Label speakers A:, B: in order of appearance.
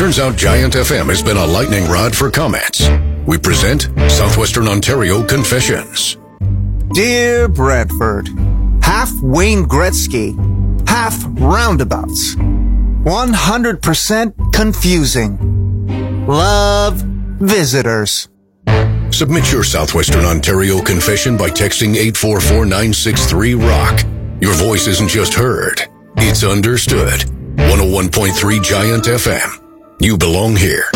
A: Turns out Giant FM has been a lightning rod for comments. We present Southwestern Ontario Confessions.
B: Dear Brantford, half Wayne Gretzky, half roundabouts. 100% confusing. Love visitors.
A: Submit your Southwestern Ontario confession by texting 844-963-ROCK. Your voice isn't just heard, it's understood. 101.3 Giant FM. You belong here.